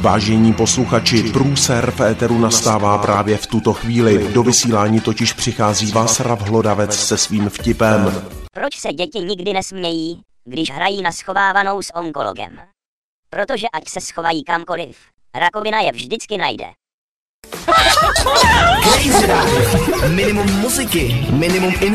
Vážení posluchači, průser v éteru nastává právě v tuto chvíli. Do vysílání totiž přichází Václav Hlodavec se svým vtipem. Proč se děti nikdy nesmějí, když hrají na schovávanou s onkologem? Protože ať se schovají kamkoliv, rakovina je vždycky najde. Minimum muziky, minimum